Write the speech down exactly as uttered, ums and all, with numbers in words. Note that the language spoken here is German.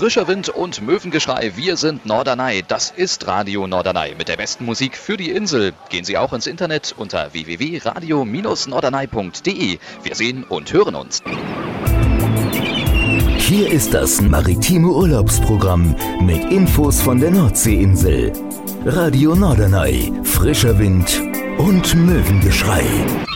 Frischer Wind und Möwengeschrei, wir sind Norderney. Das ist Radio Norderney mit der besten Musik für die Insel. Gehen Sie auch ins Internet unter w w w punkt radio Bindestrich norderney punkt d e. Wir sehen und hören uns. Hier ist das maritime Urlaubsprogramm mit Infos von der Nordseeinsel. Radio Norderney, frischer Wind und Möwengeschrei.